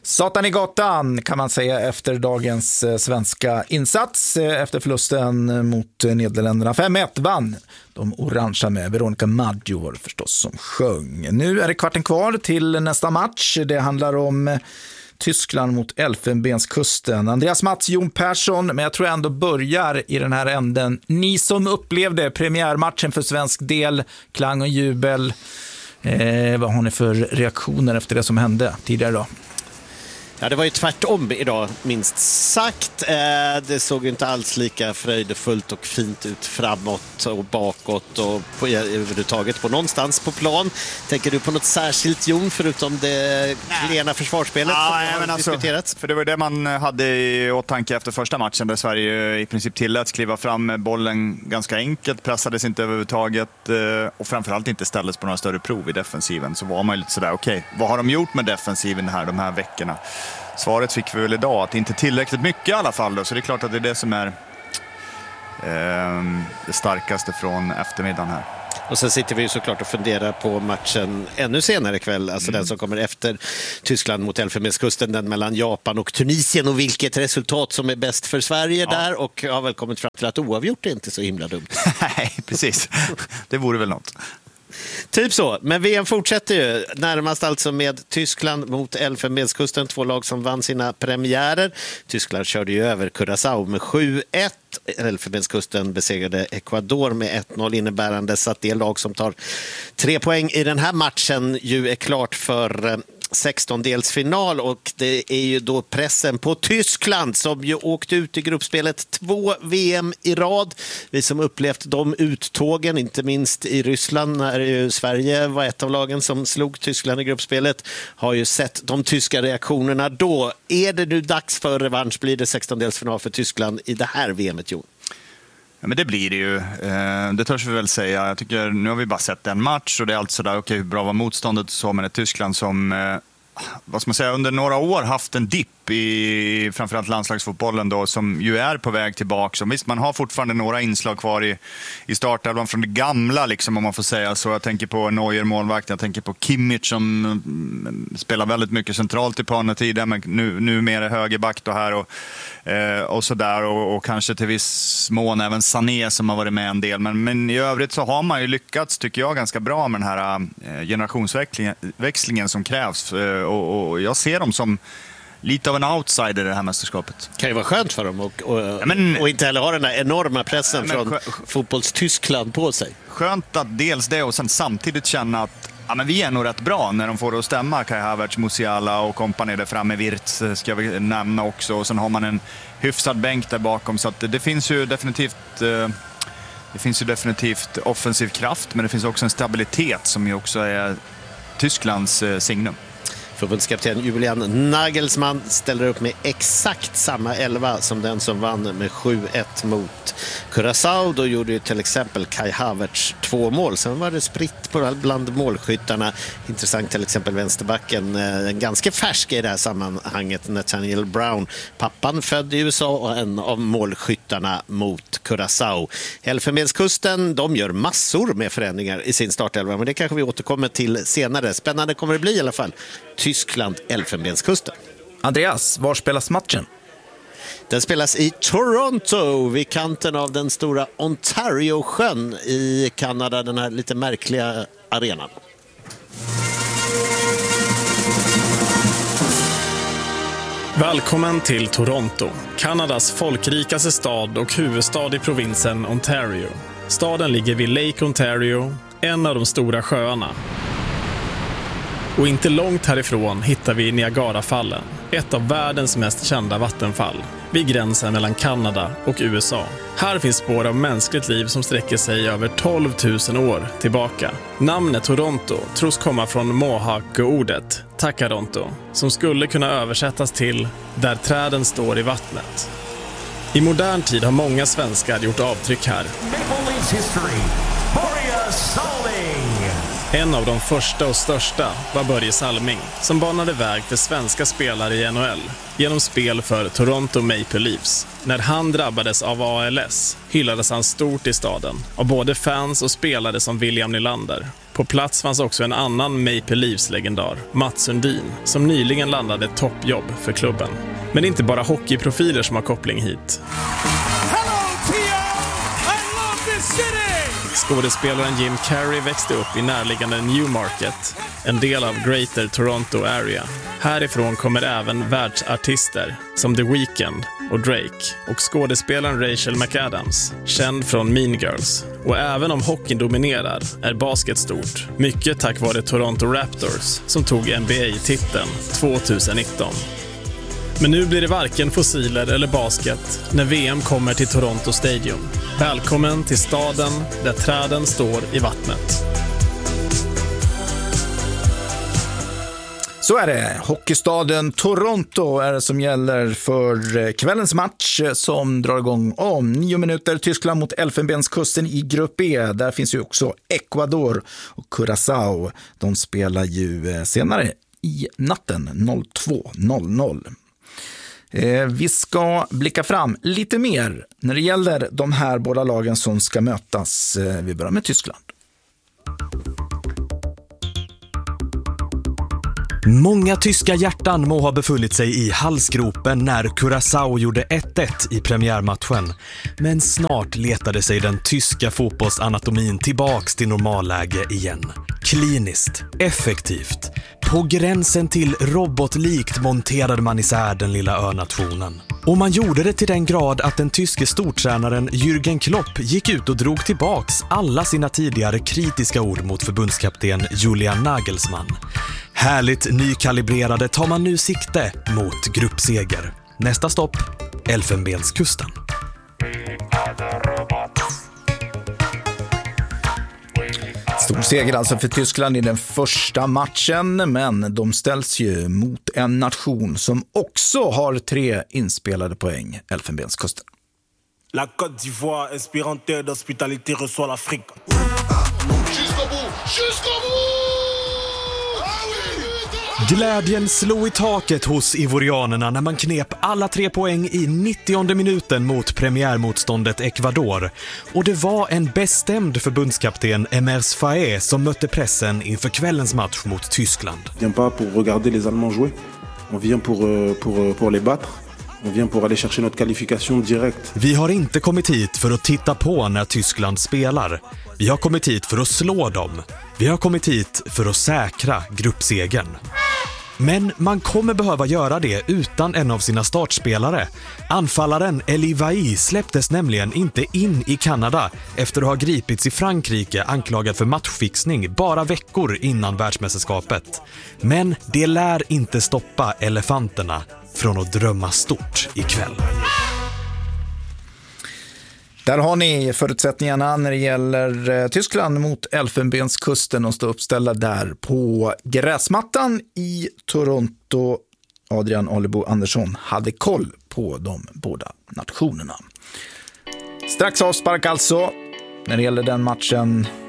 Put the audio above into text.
Satan i gatan kan man säga efter dagens svenska insats. Efter förlusten mot Nederländerna 5-1 vann de orangea med Veronica Maggio förstås som sjöng. Nu är det kvarten kvar till nästa match. Det handlar om Tyskland mot Elfenbenskusten. Andreas Mats, Jon Persson, men jag tror jag ändå börjar i den här änden. Ni som upplevde premiärmatchen för svensk del, klang och jubel. Vad har ni för reaktioner efter det som hände tidigare då? Ja, det var ju tvärtom idag, minst sagt. Det såg ju inte alls lika fröjdefullt och fint ut framåt och bakåt och överhuvudtaget på någonstans på plan. Tänker du på något särskilt, Jon, förutom det klena försvarsspelet som har diskuterats? För det var det man hade i åtanke efter första matchen där Sverige i princip tilläts kliva fram med bollen ganska enkelt, pressades inte överhuvudtaget och framförallt inte ställdes på några större prov i defensiven. Så var man ju lite sådär, okej, vad har de gjort med defensiven här de här veckorna? Svaret fick vi väl idag, att det inte är tillräckligt mycket i alla fall då. Så det är klart att det är det som är det starkaste från eftermiddagen här. Och sen sitter vi ju såklart och funderar på matchen ännu senare ikväll, alltså den som kommer efter Tyskland mot Elfenbenskusten, den mellan Japan och Tunisien, och vilket resultat som är bäst för Sverige där, och jag har väl kommit fram till att oavgjort är inte så himla dumt. Nej, precis. Det vore väl något. Typ så, men VM fortsätter ju närmast alltså med Tyskland mot Elfenbenskusten, två lag som vann sina premiärer. Tyskland körde ju över Curaçao med 7-1. Elfenbenskusten besegrade Ecuador med 1-0, innebärande så att det lag som tar 3 poäng i den här matchen ju är klart för 16-delsfinal, och det är ju då pressen på Tyskland som ju åkte ut i gruppspelet 2 VM i rad. Vi som upplevt de uttågen, inte minst i Ryssland när ju Sverige var ett av lagen som slog Tyskland i gruppspelet, har ju sett de tyska reaktionerna då. Är det nu dags för revansch? Blir det 16-delsfinal för Tyskland i det här VMet, Jon? Ja, men det blir det ju. Det törs vi väl säga. Jag tycker, nu har vi bara sett en match och det är alltså där, okej, hur bra var motståndet så, men ett Tyskland som vad ska man säga, under några år haft en dipp i framförallt landslagsfotbollen då, som ju är på väg tillbaka. Så visst, man har fortfarande några inslag kvar i startelvan från det gamla, liksom, om man får säga så. Jag tänker på Neuer, målvakt, jag tänker på Kimmich som spelar väldigt mycket centralt i planen tidigare, men nu mer högerback då här och sådär, och kanske till viss mån även Sané som har varit med en del, men i övrigt så har man ju lyckats, tycker jag, ganska bra med den här generationsväxlingen som krävs, och jag ser dem som lite av en outsider i det här mästerskapet. Kan ju vara skönt för dem och inte heller ha den där enorma pressen från fotbolls-Tyskland på sig. Skönt att dels det, och sen samtidigt känna att men vi är nog rätt bra när de får det att stämma. Kai Havertz, Musiala och kompani där framme, Wirtz ska vi nämna också, och sen har man en hyfsad bänk där bakom, så att det finns ju definitivt offensiv kraft, men det finns också en stabilitet som ju också är Tysklands signum. Förbundskapten Julian Nagelsmann ställer upp med exakt samma 11 som den som vann med 7-1 mot Curaçao. Då gjorde ju till exempel Kai Havertz 2 mål. Sen var det spritt bland målskyttarna. Intressant till exempel vänsterbacken, en ganska färsk i det här sammanhanget, Nathaniel Brown. Pappan född i USA och en av målskyttarna mot Curaçao. Elfenbenskusten, de gör massor med förändringar i sin startelva, men det kanske vi återkommer till senare. Spännande kommer det bli i alla fall. Tyskland, Elfenbenskusten. Andreas, var spelas matchen? Den spelas i Toronto, vid kanten av den stora Ontario-sjön i Kanada, den här lite märkliga arenan. Välkommen till Toronto, Kanadas folkrikaste stad och huvudstad i provinsen Ontario. Staden ligger vid Lake Ontario, en av de stora sjöarna. Och inte långt härifrån hittar vi Niagarafallen, ett av världens mest kända vattenfall, vid gränsen mellan Kanada och USA. Här finns spår av mänskligt liv som sträcker sig över 12 000 år tillbaka. Namnet Toronto tros komma från Mohawk-ordet Takaronto, som skulle kunna översättas till där träden står i vattnet. I modern tid har många svenskar gjort avtryck här. En av de första och största var Börje Salming, som banade väg för svenska spelare i NHL genom spel för Toronto Maple Leafs. När han drabbades av ALS hyllades han stort i staden av både fans och spelare som William Nylander. På plats fanns också en annan Maple Leafs-legendar, Mats Sundin, som nyligen landade ett toppjobb för klubben. Men det är inte bara hockeyprofiler som har koppling hit. Skådespelaren Jim Carrey växte upp i närliggande Newmarket, en del av Greater Toronto Area. Härifrån kommer även världsartister som The Weeknd och Drake och skådespelaren Rachel McAdams, känd från Mean Girls. Och även om hockeyn dominerar är basket stort, mycket tack vare Toronto Raptors som tog NBA-titeln 2019. Men nu blir det varken fossiler eller basket när VM kommer till Toronto Stadium. Välkommen till staden där träden står i vattnet. Så är det. Hockeystaden Toronto är det som gäller för kvällens match som drar igång om 9 minuter. Tyskland mot Elfenbenskusten i grupp E. Där finns ju också Ecuador och Curaçao. De spelar ju senare i natten 02:00. Vi ska blicka fram lite mer när det gäller de här båda lagen som ska mötas. Vi börjar med Tyskland. Många tyska hjärtan må ha befunnit sig i halsgropen när Curaçao gjorde 1-1 i premiärmatchen. Men snart letade sig den tyska fotbollsanatomin tillbaks till normalläge igen. Kliniskt, effektivt. På gränsen till robotlikt monterade man isär den lilla önationen. Och man gjorde det till den grad att den tyske stortränaren Jürgen Klopp gick ut och drog tillbaks alla sina tidigare kritiska ord mot förbundskapten Julian Nagelsmann. Härligt nykalibrerade tar man nu sikte mot gruppseger. Nästa stopp, Elfenbenskusten. Stor seger alltså för Tyskland i den första matchen, men de ställs ju mot en nation som också har 3 inspelade poäng, Elfenbenskusten. La Côte d'Ivoire, inspirante d'hospitalité, reçoit l'Afrique. Glädjen slog i taket hos ivorianerna när man knep alla 3 poäng i 90:e minuten mot premiärmotståndet Ecuador. Och det var en bestämd förbundskapten Emers Faé som mötte pressen inför kvällens match mot Tyskland. On vient pas pour regarder les Allemands jouer. On vient pour les battre. On vient pour aller chercher notre qualification direct. Vi har inte kommit hit för att titta på när Tyskland spelar. Vi har kommit hit för att slå dem. Vi har kommit hit för att säkra gruppsegern. Men man kommer behöva göra det utan en av sina startspelare. Anfallaren Elie Vailly släpptes nämligen inte in i Kanada efter att ha gripits i Frankrike anklagad för matchfixning bara veckor innan världsmästerskapet. Men det lär inte stoppa elefanterna från att drömma stort ikväll. Där har ni förutsättningarna när det gäller Tyskland mot Elfenbenskusten och stå uppställda där på gräsmattan i Toronto. Adrian Alebo Andersson hade koll på de båda nationerna. Strax avspark alltså när det gäller den matchen.